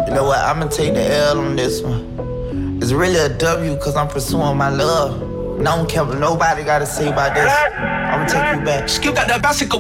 You know what? I'ma take the L on this one. It's really a W cause I'm pursuing my love. And I don't care what nobody gotta say about this. I'ma take you back. Skill got that básico.